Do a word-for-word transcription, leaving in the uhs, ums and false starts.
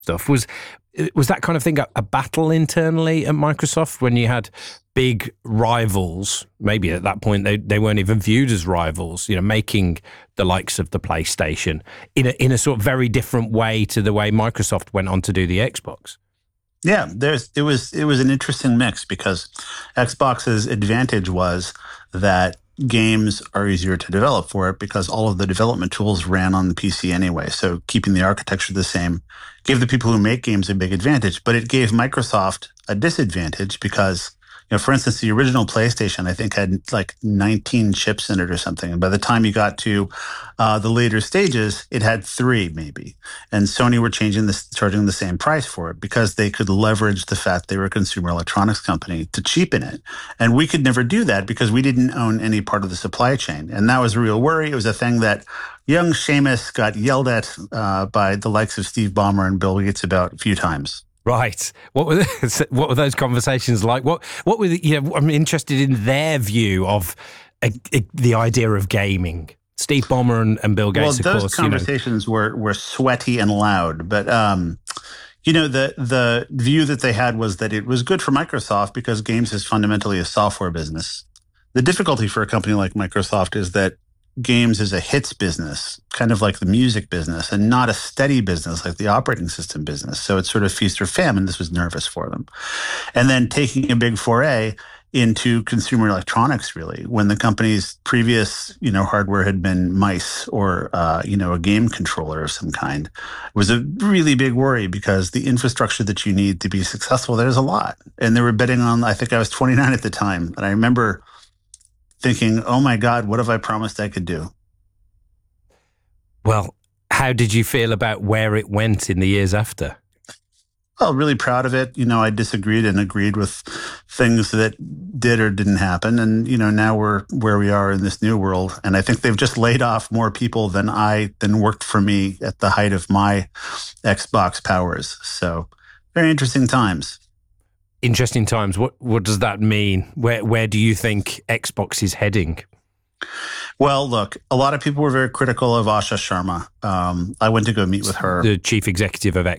stuff. Was was that kind of thing a, a battle internally at Microsoft when you had big rivals? Maybe at that point they, they weren't even viewed as rivals, you know, making the likes of the PlayStation in a, in a sort of very different way to the way Microsoft went on to do the Xbox. Yeah, there's it was it was an interesting mix because Xbox's advantage was that games are easier to develop for it because all of the development tools ran on the P C anyway. So keeping the architecture the same gave the people who make games a big advantage, but it gave Microsoft a disadvantage because, you know, for instance, the original PlayStation, I think, had like nineteen chips in it or something. And by the time you got to uh, the later stages, it had three maybe. And Sony were changing this, charging the same price for it because they could leverage the fact they were a consumer electronics company to cheapen it. And we could never do that because we didn't own any part of the supply chain. And that was a real worry. It was a thing that young Seamus got yelled at uh, by the likes of Steve Ballmer and Bill Gates about a few times. Right. What were the, what were those conversations like? What what were the, you know, I'm interested in their view of a, a, the idea of gaming. Steve Ballmer and, and Bill Gates, well, of those course. conversations you know. were were sweaty and loud, but um, you know the the view that they had was that it was good for Microsoft because games is fundamentally a software business. The difficulty for a company like Microsoft is that games is a hits business, kind of like the music business, and not a steady business like the operating system business. So it's sort of feast or famine. This was nervous for them. And then taking a big foray into consumer electronics, really, when the company's previous, you know, hardware had been mice or, uh, you know, a game controller of some kind, was a really big worry because the infrastructure that you need to be successful, there's a lot. And they were betting on, I think I was twenty-nine at the time. And I remember thinking, oh my God, what have I promised I could do? Well, how did you feel about where it went in the years after? Well, really proud of it. You know, I disagreed and agreed with things that did or didn't happen. And, you know, now we're where we are in this new world. And I think they've just laid off more people than I, than worked for me at the height of my Xbox powers. So very interesting times. Interesting times. What what does that mean? Where where do you think Xbox is heading? Well, look, a lot of people were very critical of Asha Sharma. Um, I went to go meet with her. The chief executive of Xbox.